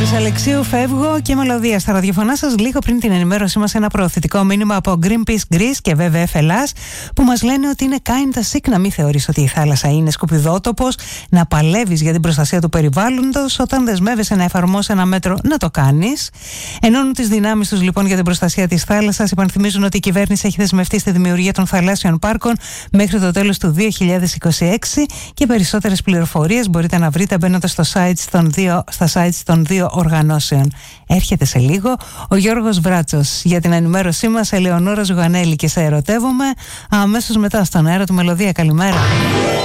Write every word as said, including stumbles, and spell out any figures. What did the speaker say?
Χάρης Αλεξίου, φεύγω και μελωδία στα ραδιοφωνά σας λίγο πριν την ενημέρωσή μας. Ένα προωθητικό μήνυμα από Greenpeace Greece και βι βι εφ Ελλάς που μας λένε ότι είναι kinda sick να μην θεωρείς ότι η θάλασσα είναι σκουπιδότοπος, να παλεύεις για την προστασία του περιβάλλοντος, όταν δεσμεύεσαι να εφαρμόσεις ένα μέτρο να το κάνεις. Ενώνουν τις δυνάμεις τους λοιπόν για την προστασία της θάλασσας. Υπενθυμίζουν ότι η κυβέρνηση έχει δεσμευτεί στη δημιουργία των θαλάσσιων πάρκων μέχρι το τέλος του δύο χιλιάδες είκοσι έξι και περισσότερες πληροφορίες μπορείτε να βρείτε μπαίνοντας στο sites των δύο, στα sites των δύο οργανώσεων. Έρχεται σε λίγο ο Γιώργος Βράτσος για την ενημέρωσή μας. Ελεονόρα Ζουγανέλη και σε ερωτεύομαι αμέσως μετά στον αέρα του Μελωδία. Καλημέρα.